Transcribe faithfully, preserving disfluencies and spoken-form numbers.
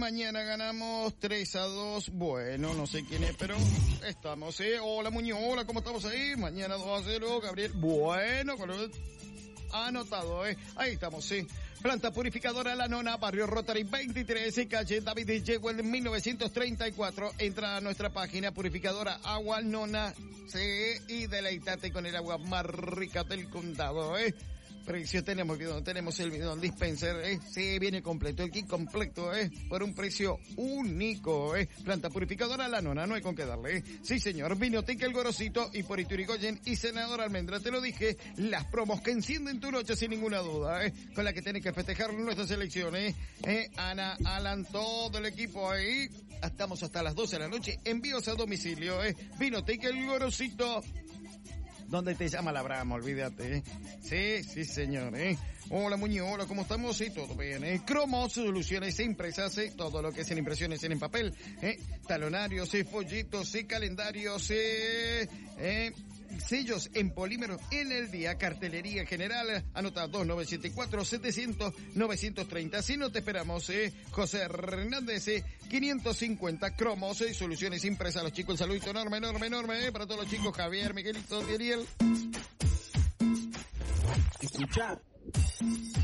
mañana ganamos tres a dos. Bueno, no sé quién es, pero estamos, ¿eh? Hola, Muñoz, hola, ¿cómo estamos ahí? Mañana dos a cero, Gabriel. Bueno, con el... anotado, ¿eh? Ahí estamos, sí. Planta purificadora La Nona, barrio Rotary veintitrés, calle David Jewell, mil novecientos treinta y cuatro. Entra a nuestra página purificadora Agua Nona, sí, y deleítate con el agua más rica del condado, ¿eh? Precio tenemos, tenemos el bidón dispenser, ¿eh? Sí, viene completo, el kit completo, ¿eh? Por un precio único, ¿eh? Planta purificadora La Nona, no hay con qué darle, ¿eh? Sí, señor. Vinoteca El Gorosito y por Iturigoyen y Senador Almendra, te lo dije, las promos que encienden tu noche sin ninguna duda, ¿eh? Con la que tenés que festejar nuestras elecciones, ¿eh? Ana, Alan, todo el equipo ahí. Estamos hasta las doce de la noche, envíos a domicilio, ¿eh? Vinoteca El Gorosito. ¿Dónde te llama la Brama? Olvídate, ¿eh? Sí, sí, señor, ¿eh? Hola, Muñoz, hola, ¿cómo estamos? Sí, todo bien, ¿eh? Cromos, soluciones impresas, ¿eh? Todo lo que es en impresiones en papel, ¿eh? Talonarios, ¿eh? Folletos, ¿eh? Calendarios, ¿eh? ¿eh? Sellos en polímero en el día, cartelería general, anota dos nueve siete cuatro setecientos novecientos treinta. Si no te esperamos, eh, José Hernández, eh, quinientos cincuenta cromos, eh, soluciones impresas. A los chicos, el saludito enorme, enorme, enorme, eh, para todos los chicos, Javier, Miguelito, Ariel. Escucha.